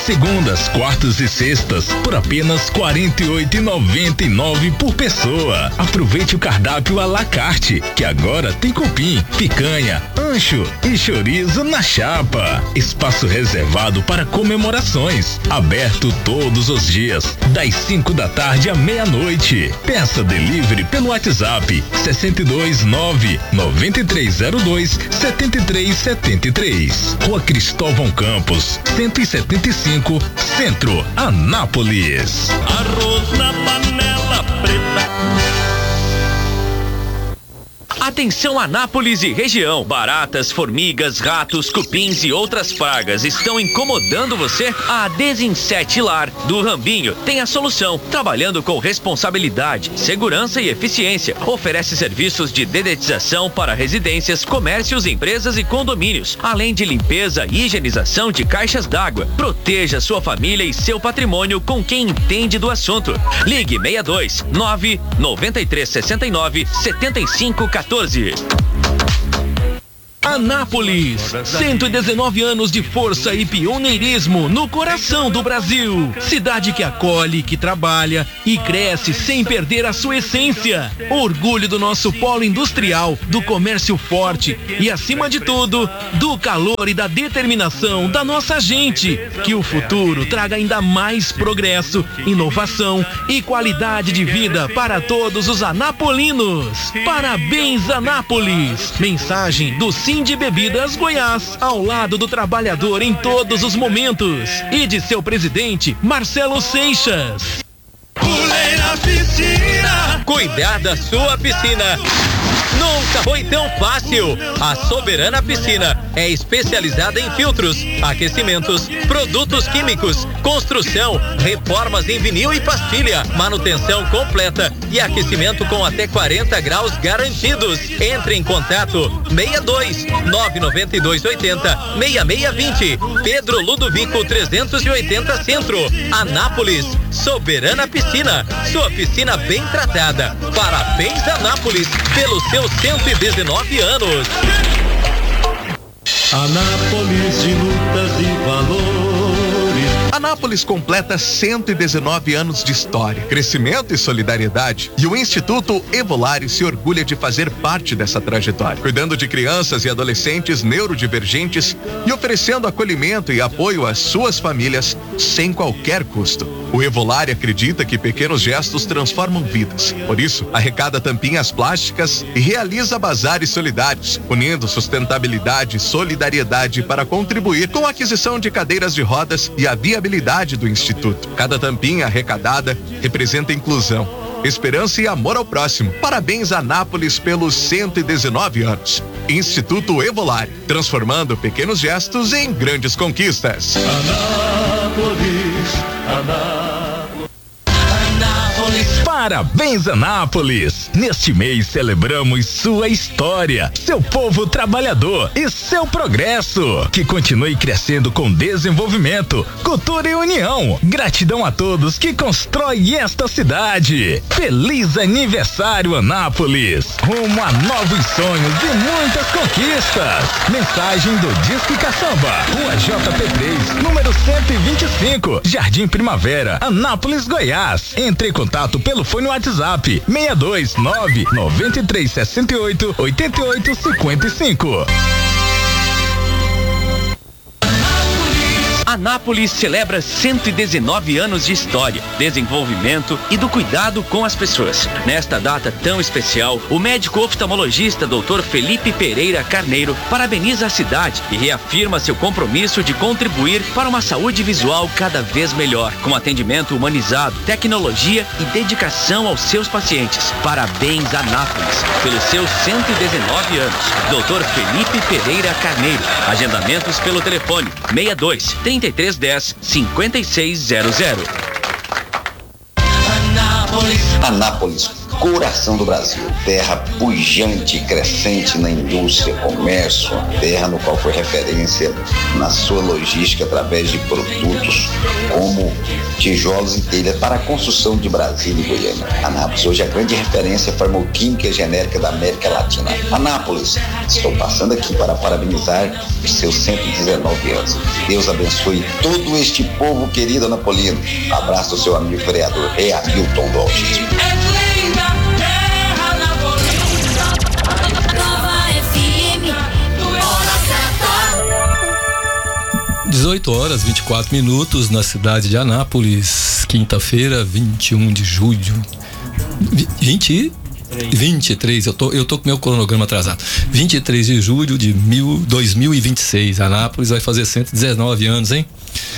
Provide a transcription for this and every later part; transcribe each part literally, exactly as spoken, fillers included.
Segundas, quartas e sextas por apenas quarenta e oito reais e noventa e nove centavos por pessoa. Aproveite o cardápio à la carte, que agora tem cupim, picanha, ancho e chorizo na chapa. Espaço reservado para comemorações. Aberto todos os dias, das cinco da tarde à meia-noite. Peça delivery pelo WhatsApp sessenta e dois, nove, noventa e três zero dois, setenta e três setenta e três. Rua Cristóvão Campos, cento e setenta e cinco, Centro, Anápolis. Arroz na panela preta. Atenção Anápolis e região. Baratas, formigas, ratos, cupins e outras pragas estão incomodando você? A Desinsete Lar do Rambinho tem a solução, trabalhando com responsabilidade, segurança e eficiência. Oferece serviços de dedetização para residências, comércios, empresas e condomínios, além de limpeza e higienização de caixas d'água. Proteja sua família e seu patrimônio com quem entende do assunto. Ligue sessenta e dois, nove, noventa e três, sessenta e nove, setenta e cinco, quatorze. Anápolis, cento e dezenove anos de força e pioneirismo no coração do Brasil. Cidade que acolhe, que trabalha e cresce sem perder a sua essência. Orgulho do nosso polo industrial, do comércio forte e, acima de tudo, do calor e da determinação da nossa gente. Que o futuro traga ainda mais progresso, inovação e qualidade de vida para todos os anapolinos. Parabéns, Anápolis. Mensagem do Sim de Bebidas Goiás, ao lado do trabalhador em todos os momentos, e de seu presidente, Marcelo Seixas. Pulei na piscina. Cuidar da sua piscina nunca foi tão fácil. A Soberana Piscina é especializada em filtros, aquecimentos, produtos químicos, construção, reformas em vinil e pastilha, manutenção completa e aquecimento com até quarenta graus garantidos. Entre em contato sessenta e dois, nove nove dois, oitenta, sessenta e seis vinte. Pedro Ludovico trezentos e oitenta Centro, Anápolis. Soberana Piscina, sua piscina bem tratada. Parabéns, Anápolis, pelos seus cento e dezenove anos. Anápolis de lutas e valores. Anápolis completa cento e dezenove anos de história, crescimento e solidariedade, e o Instituto Evolare se orgulha de fazer parte dessa trajetória, cuidando de crianças e adolescentes neurodivergentes e oferecendo acolhimento e apoio às suas famílias sem qualquer custo. O Evolare acredita que pequenos gestos transformam vidas. Por isso, arrecada tampinhas plásticas e realiza bazares solidários, unindo sustentabilidade e solidariedade para contribuir com a aquisição de cadeiras de rodas e a viabilidade do Instituto. Cada tampinha arrecadada representa inclusão, esperança e amor ao próximo. Parabéns, Anápolis, pelos cento e dezenove anos. Instituto Evolare, transformando pequenos gestos em grandes conquistas. Anápolis, Anápolis. Parabéns, Anápolis! Neste mês celebramos sua história, seu povo trabalhador e seu progresso. Que continue crescendo com desenvolvimento, cultura e união. Gratidão a todos que constroem esta cidade. Feliz aniversário, Anápolis! Rumo a novos sonhos e muitas conquistas. Mensagem do Disque Caçamba, Rua J P três, número cento e vinte e cinco, Jardim Primavera, Anápolis, Goiás. Entre em contato pelo fone WhatsApp sessenta e dois, nove, noventa e três, sessenta e oito, oitenta e oito, cinquenta e cinco. Anápolis celebra cento e dezenove anos de história, desenvolvimento e do cuidado com as pessoas. Nesta data tão especial, o médico oftalmologista doutor Felipe Pereira Carneiro parabeniza a cidade e reafirma seu compromisso de contribuir para uma saúde visual cada vez melhor, com atendimento humanizado, tecnologia e dedicação aos seus pacientes. Parabéns, Anápolis, pelos seus cento e dezenove anos. doutor Felipe Pereira Carneiro. Agendamentos pelo telefone sessenta e dois, trinta e três dez, cinquenta e seis zero zero. Anápolis, coração do Brasil, terra pujante e crescente na indústria, comércio, terra no qual foi referência na sua logística através de produtos como tijolos e telhas para a construção de Brasília e Goiânia. Anápolis hoje é a grande referência farmacêutica genérica da América Latina. Anápolis, estou passando aqui para parabenizar os seus cento e dezenove anos. Deus abençoe todo este povo querido anapolino. Abraço do seu amigo vereador E. Hamilton Dolce. dezoito horas e vinte e quatro minutos na cidade de Anápolis, quinta-feira, vinte e um de julho. vinte vinte e três, eu tô, eu tô com meu cronograma atrasado. vinte e três de julho de mil, dois mil e vinte e seis. Anápolis vai fazer cento e dezenove anos, hein?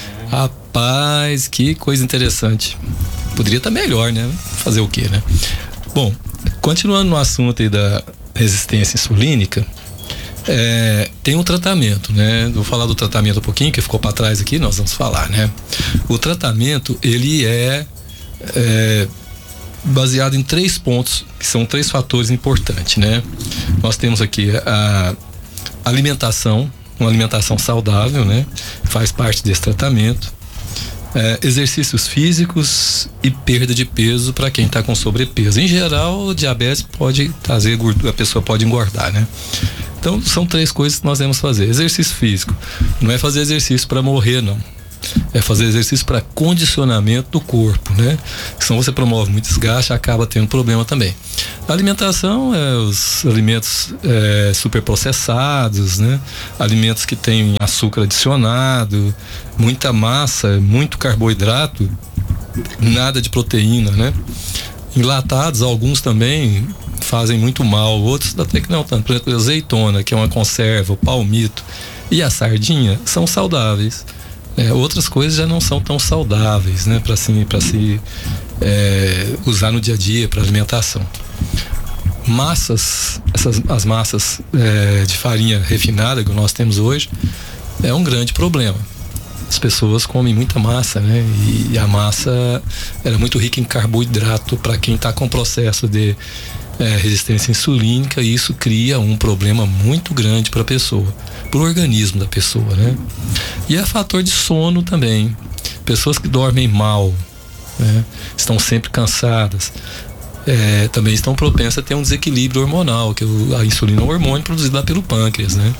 Rapaz, que coisa interessante. Poderia estar melhor, né? Fazer o quê, né? Bom, continuando no assunto aí da resistência insulínica, é, tem um tratamento, né? Vou falar do tratamento um pouquinho, que ficou para trás aqui, nós vamos falar, né? O tratamento, ele é, é baseado em três pontos, que são três fatores importantes, né? Nós temos aqui a alimentação, uma alimentação saudável, né? Faz parte desse tratamento. É, exercícios físicos e perda de peso para quem está com sobrepeso. Em geral, o diabetes pode trazer gordura, a pessoa pode engordar, né? Então, são três coisas que nós devemos fazer. Exercício físico. Não é fazer exercício para morrer, não. É fazer exercício para condicionamento do corpo, né? Senão você promove muito desgaste, acaba tendo problema também. A alimentação é os alimentos é, superprocessados, né? Alimentos que têm açúcar adicionado, muita massa, muito carboidrato, nada de proteína, né? Enlatados, alguns também fazem muito mal, outros até que não tanto. Por exemplo, a azeitona, que é uma conserva, o palmito e a sardinha são saudáveis. É, outras coisas já não são tão saudáveis, né, para assim, para se é, usar no dia a dia para alimentação. Massas, essas as massas é, de farinha refinada que nós temos hoje é um grande problema. As pessoas comem muita massa, né? E a massa era muito rica em carboidrato para quem está com processo de é, resistência insulínica, e isso cria um problema muito grande para a pessoa, para o organismo da pessoa, né? E é fator de sono também. Pessoas que dormem mal, né? Estão sempre cansadas, é, também estão propensas a ter um desequilíbrio hormonal, que a insulina é um hormônio produzido lá pelo pâncreas, né?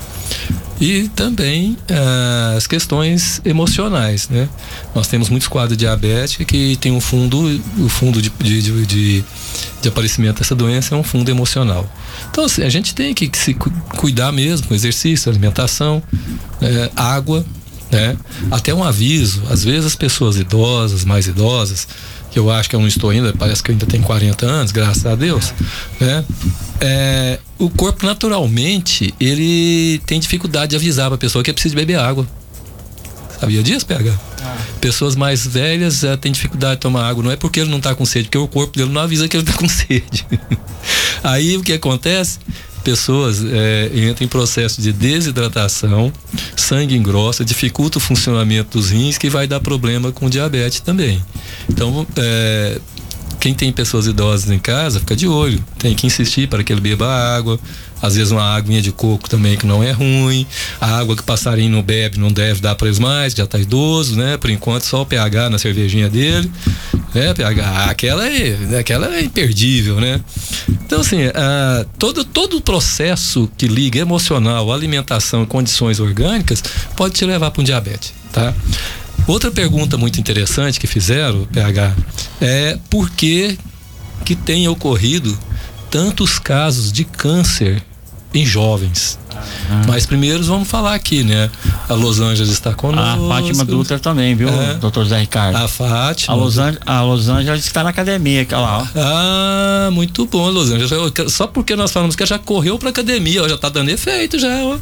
E também ah, as questões emocionais, né? Nós temos muitos quadros diabéticos que tem um fundo, o fundo de, de, de, de, de aparecimento dessa doença é um fundo emocional. Então, assim, a gente tem que se cuidar mesmo com exercício, alimentação, é, água, né? Até um aviso, às vezes as pessoas idosas, mais idosas, que eu acho que eu não estou ainda, parece que eu ainda tenho quarenta anos, graças a Deus, né? É, o corpo naturalmente, ele tem dificuldade de avisar para a pessoa que é preciso beber água. Sabia disso, P H? Ah. Pessoas mais velhas é, têm dificuldade de tomar água, não é porque ele não está com sede, porque o corpo dele não avisa que ele está com sede. Aí o que acontece? Pessoas é, entram em processo de desidratação, sangue engrossa, dificulta o funcionamento dos rins, que vai dar problema com diabetes também. Então, é, quem tem pessoas idosas em casa, fica de olho, tem que insistir para que ele beba água. Às vezes uma aguinha de coco também, que não é ruim. A água que o passarinho não bebe não deve dar para eles mais, já está idoso, né? Por enquanto só o pH na cervejinha dele, né? pH, aquela é, aquela é imperdível, né? Então, assim, ah, todo, todo o processo que liga emocional, alimentação e condições orgânicas pode te levar para um diabetes, tá? Outra pergunta muito interessante que fizeram, P H, é por que que tem ocorrido tantos casos de câncer em jovens. Ah. Mas primeiro vamos falar aqui, né? A Los Angeles está conosco. A Fátima Dutra também, viu, é. doutor Zé Ricardo? A Fátima. A Los, An- a Los Angeles está na academia, olha lá, ó. Ah, muito bom, Los Angeles. Só porque nós falamos que ela já correu para academia, ó, já está dando efeito já, ó.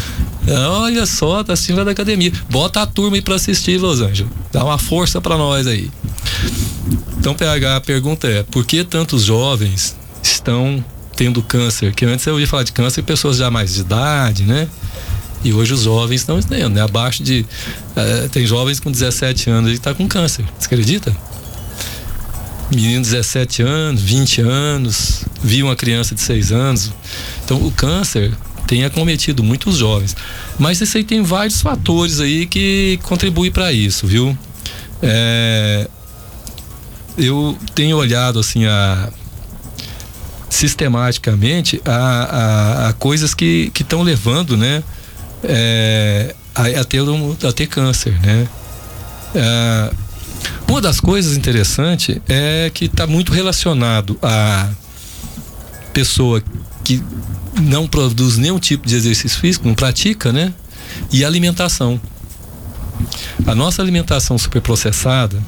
Olha só, tá assistindo lá da academia. Bota a turma aí pra assistir, Los Angeles. Dá uma força pra nós aí. Então, P H, a pergunta é: por que tantos jovens estão tendo câncer? Que antes eu ouvia falar de câncer em pessoas já mais de idade, né? E hoje os jovens estão tendo, né? Abaixo de... Uh, tem jovens com dezessete anos que tá com câncer. Você acredita? menino de dezessete anos, vinte anos, vi uma criança de seis anos. Então o câncer tem acometido muitos jovens. Mas isso aí tem vários fatores aí que contribuem para isso, viu? É, eu tenho olhado assim a sistematicamente a, a, a coisas que estão levando, né, é, a, a, ter um, a ter câncer, né? É, uma das coisas interessantes é que está muito relacionado a pessoa que não produz nenhum tipo de exercício físico, não pratica, né? E alimentação. A nossa alimentação superprocessada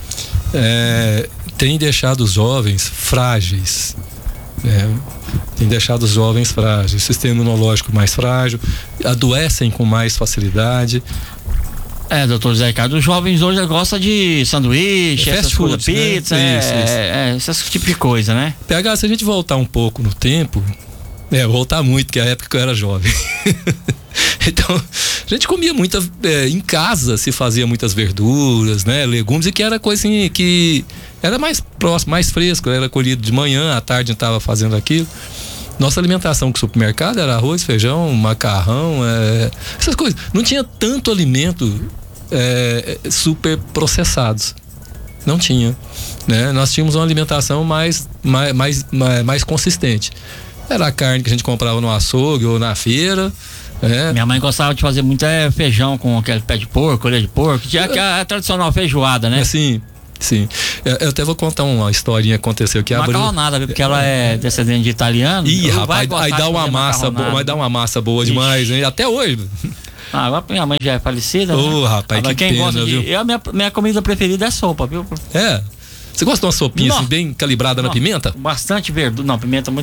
é, tem deixado os jovens frágeis, né? Tem deixado os jovens frágeis, o sistema imunológico mais frágil, adoecem com mais facilidade. É, doutor Zé Ricardo, os jovens hoje gostam de sanduíche, é essas coisas, pizza, né? é, isso, isso. É, é, esse tipo de coisa, né? P H, se a gente voltar um pouco no tempo, é, voltar muito, que é a época que eu era jovem. Então, a gente comia muita, é, em casa se fazia muitas verduras, né, legumes, e que era coisa assim, que era mais próximo, mais fresco, era colhido de manhã, à tarde a gente estava fazendo aquilo. Nossa alimentação com o supermercado era arroz, feijão, macarrão, é, essas coisas. Não tinha tanto alimento é, super processados. Não tinha, né? Nós tínhamos uma alimentação mais, mais, mais, mais, mais consistente. Era a carne que a gente comprava no açougue ou na feira. É. Minha mãe gostava de fazer muito é, feijão com aquele pé de porco, orelha de porco. Tinha a, a tradicional feijoada, né? É, sim, sim. Eu, eu até vou contar uma historinha que aconteceu que abriu. Macarronada, porque ela é descendente de italiano. Ih, rapaz, aí dá uma massa boa, vai dar uma massa boa demais, hein? Até hoje. Ah, agora minha mãe já é falecida. Ô, oh, né? Rapaz, agora, que quem pena, gosta de, viu? Eu, a minha, minha comida preferida é sopa, viu? É? Você gosta de uma sopinha não. assim, bem calibrada não. na pimenta? Bastante verdura. Não, pimenta muito